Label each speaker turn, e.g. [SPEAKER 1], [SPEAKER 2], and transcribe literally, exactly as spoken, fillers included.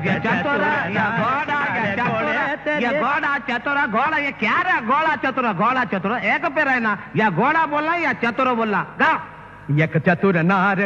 [SPEAKER 1] चतुर या घोड़ा या चतुर या घोड़ा चतुर घोड़ा ये क्या रे घोड़ा चतुर घोड़ा चतुर एक पे रहना या घोड़ा बोलना या चतुर बोलना गा
[SPEAKER 2] एक चतुर नार